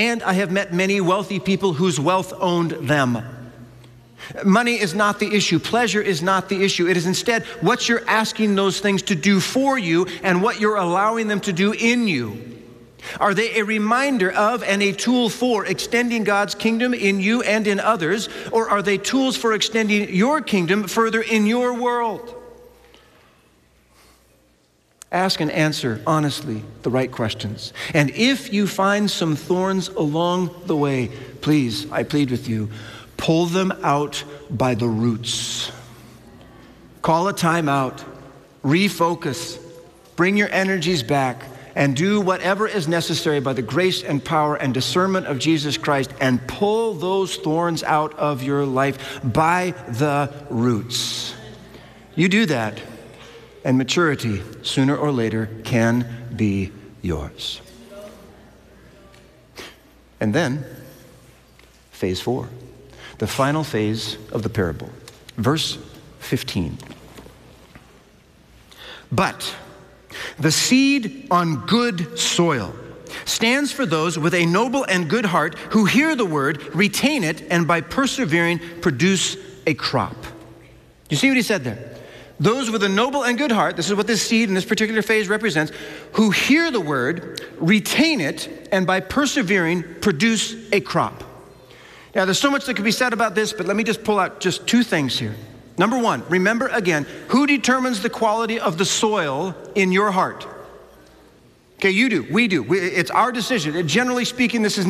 And I have met many wealthy people whose wealth owned them. Money is not the issue. Pleasure is not the issue. It is instead what you're asking those things to do for you and what you're allowing them to do in you. Are they a reminder of and a tool for extending God's kingdom in you and in others, or are they tools for extending your kingdom further in your world? Ask and answer honestly the right questions. And if you find some thorns along the way, please, I plead with you, pull them out by the roots. Call a time out, refocus, bring your energies back, and do whatever is necessary by the grace and power and discernment of Jesus Christ, and pull those thorns out of your life by the roots. You do that, and maturity, sooner or later, can be yours. And then, phase 4, the final phase of the parable. Verse 15. But the seed on good soil stands for those with a noble and good heart who hear the word, retain it, and by persevering produce a crop. You see what he said there? Those with a noble and good heart, this is what this seed in this particular phase represents, who hear the word, retain it, and by persevering produce a crop. Now there's so much that could be said about this, but let me just pull out just 2 things here. Number 1, remember again, who determines the quality of the soil in your heart? Okay, you do, we do. It's our decision. Generally speaking, this is